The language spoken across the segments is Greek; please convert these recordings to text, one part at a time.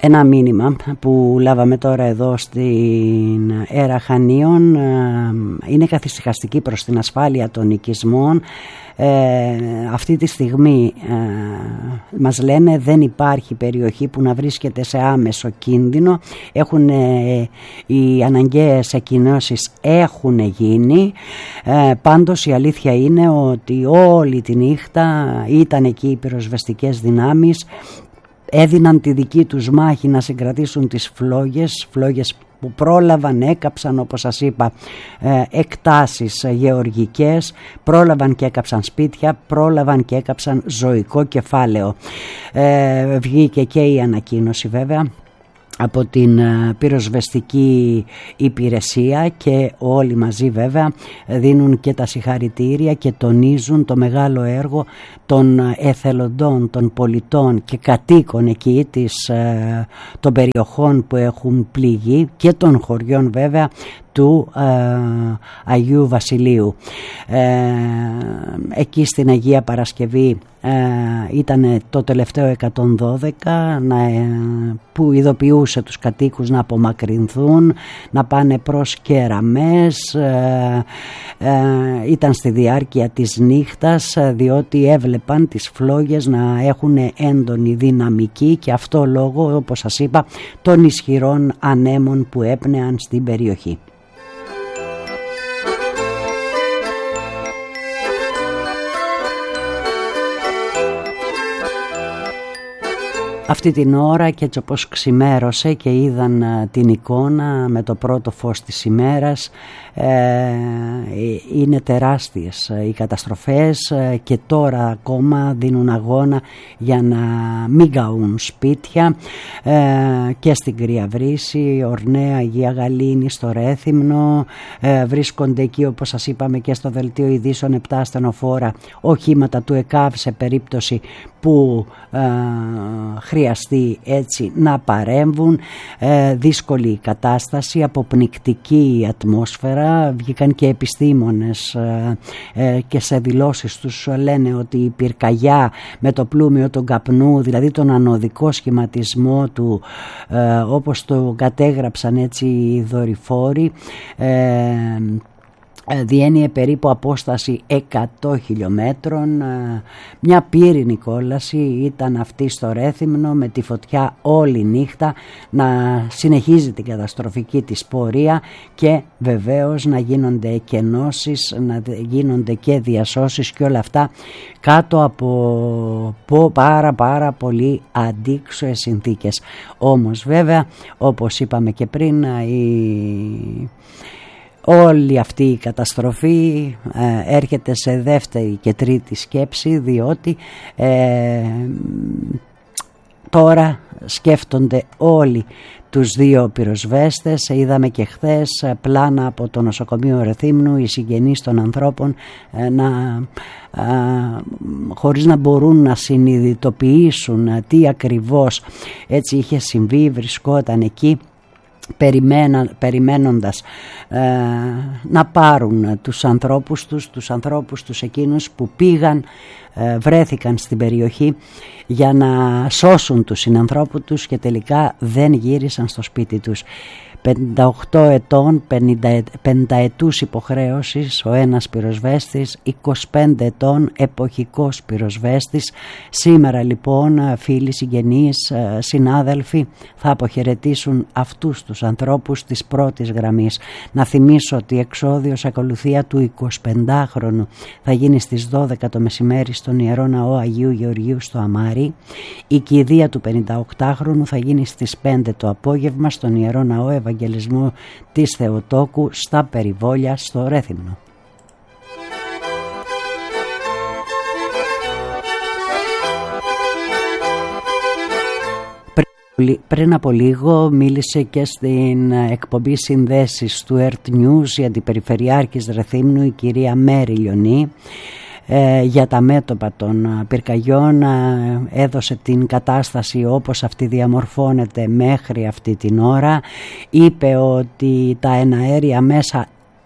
Ένα μήνυμα που λάβαμε τώρα εδώ στην Έρα Χανίων είναι καθησυχαστική προς την ασφάλεια των οικισμών. Αυτή τη στιγμή μας λένε δεν υπάρχει περιοχή που να βρίσκεται σε άμεσο κίνδυνο. Οι αναγκαίες εκκοινώσεις έχουν γίνει. Πάντως η αλήθεια είναι ότι όλη τη νύχτα ήταν εκεί οι πυροσβεστικές δυνάμεις, έδιναν τη δική τους μάχη να συγκρατήσουν τις φλόγες που πρόλαβαν, έκαψαν, όπως σας είπα, εκτάσεις γεωργικές, πρόλαβαν και έκαψαν σπίτια, πρόλαβαν και έκαψαν ζωικό κεφάλαιο. Βγήκε και η ανακοίνωση βέβαια από την πυροσβεστική υπηρεσία και όλοι μαζί βέβαια δίνουν και τα συγχαρητήρια και τονίζουν το μεγάλο έργο των εθελοντών, των πολιτών και κατοίκων εκεί των περιοχών που έχουν πληγεί και των χωριών βέβαια του Αγίου Βασιλείου. Εκεί στην Αγία Παρασκευή ήταν το τελευταίο 112 που ειδοποιούσε τους κατοίκους να απομακρυνθούν, να πάνε προς κεραμές. Ήταν στη διάρκεια της νύχτας, διότι έβλεπαν τις φλόγες να έχουν έντονη δυναμική και αυτό λόγω, όπως σας είπα, των ισχυρών ανέμων που έπνεαν στην περιοχή. Αυτή την ώρα και έτσι όπως ξημέρωσε και είδαν την εικόνα με το πρώτο φως της ημέρας, είναι τεράστιες οι καταστροφές και τώρα ακόμα δίνουν αγώνα για να μην καούν σπίτια και στην Κρυαβρύση, Ορνέα, Αγία Γαλήνη, στο Ρέθυμνο. Βρίσκονται εκεί, όπως σας είπαμε, και στο δελτίο ειδήσεων 7 ασθενοφόρα οχήματα του ΕΚΑΒ σε περίπτωση που χρειαστεί έτσι να παρέμβουν. Δύσκολη κατάσταση, αποπνικτική ατμόσφαιρα. Βγήκαν και επιστήμονες και σε δηλώσεις τους λένε ότι η πυρκαγιά με το πλούμιο του καπνού, δηλαδή τον ανωδικό σχηματισμό του, όπως το κατέγραψαν έτσι οι δορυφόροι, διένυε περίπου απόσταση 100 χιλιόμετρων. Μια πύρινη κόλαση ήταν αυτή στο Ρέθυμνο, με τη φωτιά όλη νύχτα να συνεχίζει την καταστροφική της πορεία και βεβαίως να γίνονται εκενώσεις, να γίνονται και διασώσεις και όλα αυτά κάτω από πάρα πολύ αντίξωες συνθήκες. Όμως βέβαια, όπως είπαμε και πριν, όλη αυτή η καταστροφή έρχεται σε δεύτερη και τρίτη σκέψη, διότι τώρα σκέφτονται όλοι τους δύο πυροσβέστες. Είδαμε και χθες πλάνα από το νοσοκομείο Ρεθύμνου, οι συγγενείς των ανθρώπων χωρίς να μπορούν να συνειδητοποιήσουν τι ακριβώς έτσι είχε συμβεί, βρισκόταν εκεί περιμένοντας να πάρουν τους ανθρώπους τους εκείνους που βρέθηκαν στην περιοχή για να σώσουν τους συνανθρώπους τους και τελικά δεν γύρισαν στο σπίτι τους. 58 ετών, 50 ετούς υποχρέωσης ο ένας πυροσβέστης, 25 ετών εποχικός πυροσβέστης. Σήμερα λοιπόν φίλοι, συγγενείς, συνάδελφοι θα αποχαιρετήσουν αυτούς τους ανθρώπους της πρώτης γραμμής. Να θυμίσω ότι η εξόδιος ακολουθία του 25χρονου θα γίνει στις 12 το μεσημέρι στον Ιερό Ναό Αγίου Γεωργίου στο Αμάρι. Η κηδεία του 58χρονου θα γίνει στις 5 το απόγευμα στον Ιερό Ναό Ευαγγελισμού της Θεοτόκου στα Περιβόλια στο Ρέθυμνο. Πριν από λίγο μίλησε και στην εκπομπή Συνδέσεις του Earth News η Αντιπεριφερειάρχης Ρεθύμνου, η κυρία Μέρη Λιονή, για τα μέτωπα των πυρκαγιών. Έδωσε την κατάσταση όπως αυτή διαμορφώνεται μέχρι αυτή την ώρα. Είπε ότι τα εναέρια μέσα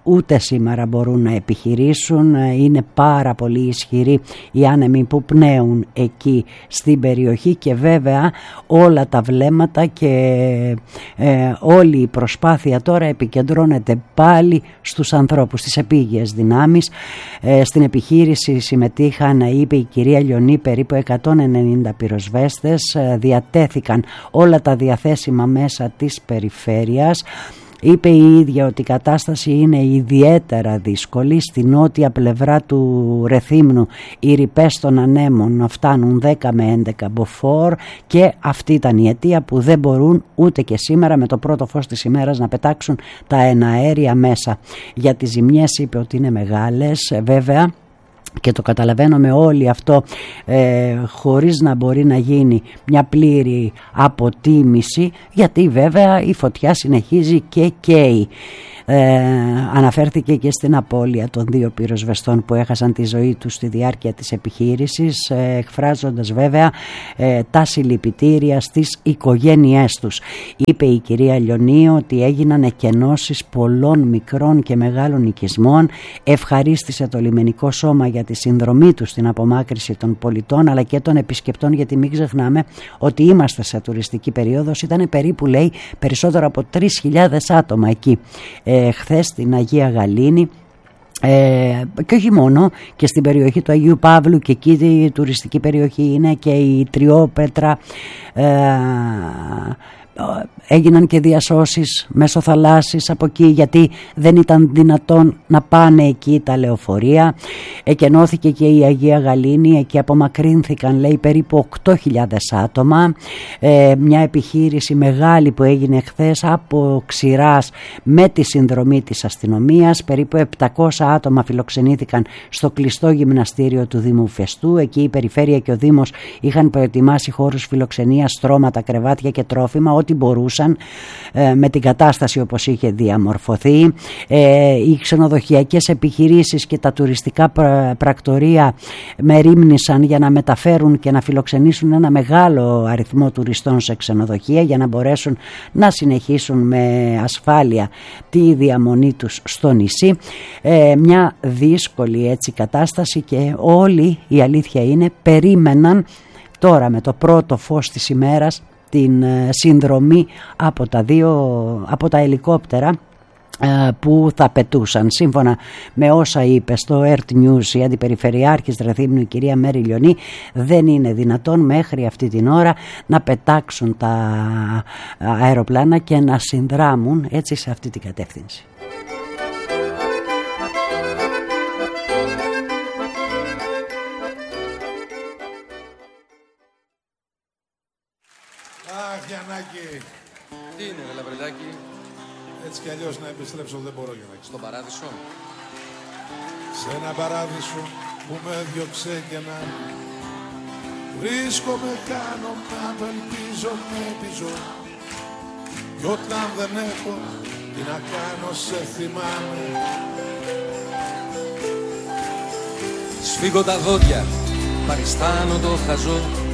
ούτε σήμερα μπορούν να επιχειρήσουν. Είναι πάρα πολύ ισχυροί οι άνεμοι που πνέουν εκεί στην περιοχή και βέβαια όλα τα βλέμματα και όλη η προσπάθεια τώρα επικεντρώνεται πάλι στους ανθρώπους, στις επίγειες δυνάμεις. Στην επιχείρηση συμμετείχαν, είπε η κυρία Λιονή, περίπου 190 πυροσβέστες, διατέθηκαν όλα τα διαθέσιμα μέσα της περιφέρειας. Είπε η ίδια ότι η κατάσταση είναι ιδιαίτερα δύσκολη. Στη νότια πλευρά του Ρεθύμνου οι ρηπές των ανέμων φτάνουν 10 με 11 μποφόρ και αυτή ήταν η αιτία που δεν μπορούν ούτε και σήμερα με το πρώτο φως της ημέρας να πετάξουν τα εναέρια μέσα. Για τις ζημιές είπε ότι είναι μεγάλες βέβαια. Και το καταλαβαίνουμε όλοι αυτό, χωρίς να μπορεί να γίνει μια πλήρη αποτίμηση, γιατί βέβαια η φωτιά συνεχίζει και καίει. Αναφέρθηκε και στην απώλεια των 2 πυροσβεστών που έχασαν τη ζωή τους στη διάρκεια της επιχείρησης, εκφράζοντας βέβαια τα συλληπιτήρια στις οικογένειές τους. Είπε η κυρία Λιονή ότι έγιναν εκενώσεις πολλών μικρών και μεγάλων οικισμών. Ευχαρίστησε το λιμενικό σώμα για τη συνδρομή του στην απομάκρυση των πολιτών αλλά και των επισκεπτών, γιατί μην ξεχνάμε ότι είμαστε σε τουριστική περίοδος. Ήταν περίπου, λέει, περισσότερο από 3.000 άτομα εκεί χθες στην Αγία Γαλήνη. Και όχι μόνο, και στην περιοχή του Αγίου Παύλου, και εκεί η τουριστική περιοχή είναι και η Τριόπετρα. Έγιναν και διασώσεις μέσω θαλάσσης από εκεί, γιατί δεν ήταν δυνατόν να πάνε εκεί τα λεωφορεία. Εκενώθηκε και η Αγία Γαλήνη, εκεί απομακρύνθηκαν, λέει, περίπου 8.000 άτομα. Μια επιχείρηση μεγάλη που έγινε χθες από ξηράς με τη συνδρομή της αστυνομίας. Περίπου 700 άτομα φιλοξενήθηκαν στο κλειστό γυμναστήριο του Δήμου Φεστού. Εκεί η περιφέρεια και ο Δήμος είχαν προετοιμάσει χώρους φιλοξενίας, στρώματα, κρεβάτια και τρόφιμα, ό,τι μπορούσαν με την κατάσταση όπως είχε διαμορφωθεί. Οι ξενοδοχειακές επιχειρήσεις και τα τουριστικά πρακτορεία μερίμνησαν για να μεταφέρουν και να φιλοξενήσουν ένα μεγάλο αριθμό τουριστών σε ξενοδοχεία για να μπορέσουν να συνεχίσουν με ασφάλεια τη διαμονή τους στο νησί. Μια δύσκολη έτσι κατάσταση και όλοι, η αλήθεια είναι, περίμεναν τώρα με το πρώτο φως της ημέρας την συνδρομή από τα ελικόπτερα που θα πετούσαν. Σύμφωνα με όσα είπε στο Earth News η Αντιπεριφερειάρχης Ρεθύμνου, η κυρία Μέρη Λιονή, δεν είναι δυνατόν μέχρι αυτή την ώρα να πετάξουν τα αεροπλάνα και να συνδράμουν έτσι σε αυτή την κατεύθυνση. Γιαννάκη. Τι είναι, Λαβριλάκη? Έτσι κι αλλιώς να επιστρέψω δεν μπορώ, Γιαννάκη. Στον παράδεισο. Σε ένα παράδεισο που με διώξε και να βρίσκομαι, κάνω να απελπίζω, με πίζω. Κι όταν δεν έχω τι να κάνω, σε θυμάμαι. Σφίγγω τα δόντια, παριστάνω το χαζό.